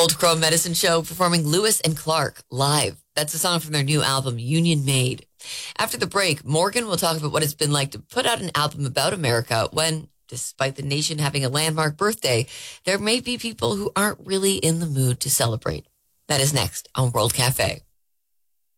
Old Crow Medicine Show performing Lewis and Clark live. That's a song from their new album, Union Made. After the break, Morgan will talk about what it's been like to put out an album about America when, despite the nation having a landmark birthday, there may be people who aren't really in the mood to celebrate. That is next on World Cafe.